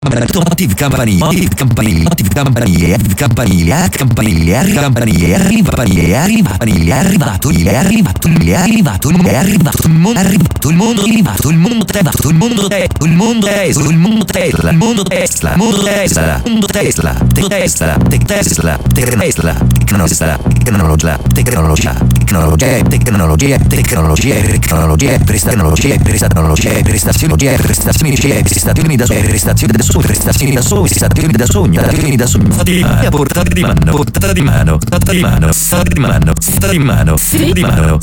Motiv campanile, motiv campanile, motiv campanile, campanile, campanile, campanile, è arrivato il mondo, il mondo Tesla, prestazioni da sogno, portata di mano,